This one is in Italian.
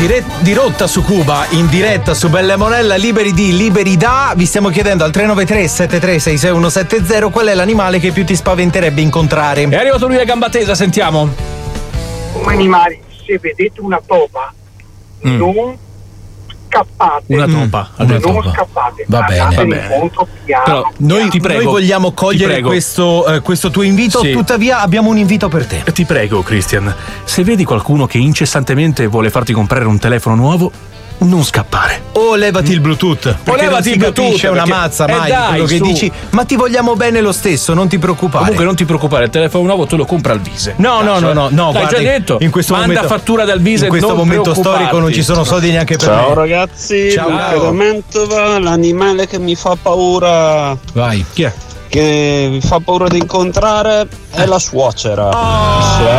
di rotta su Cuba, in diretta su Bella Monella, liberi di, liberi da. Vi stiamo chiedendo al 393-7366170 qual è l'animale che più ti spaventerebbe incontrare. È arrivato lui a gamba tesa, sentiamo. Come animali, se vedete una topa, non scappate. Una topa, non scappate. Va bene, va bene. Però noi vogliamo cogliere questo tuo invito, sì. Tuttavia abbiamo un invito per te. Ti prego, Christian, se vedi qualcuno che incessantemente vuole farti comprare un telefono nuovo, non scappare. O levati il Bluetooth. O levati il Bluetooth. Capisce una mazza mai di quello che dici, ma ti vogliamo bene lo stesso, non ti preoccupare. Comunque non ti preoccupare, il telefono nuovo tu lo compra al Vise. No, l'hai già detto. In questo manda momento, fattura dal Vise. In questo momento storico non ci sono soldi neanche per me. Ciao ragazzi, ciao. Mantova, l'animale che mi fa paura. Vai. Chi è? Che mi fa paura di incontrare è la suocera.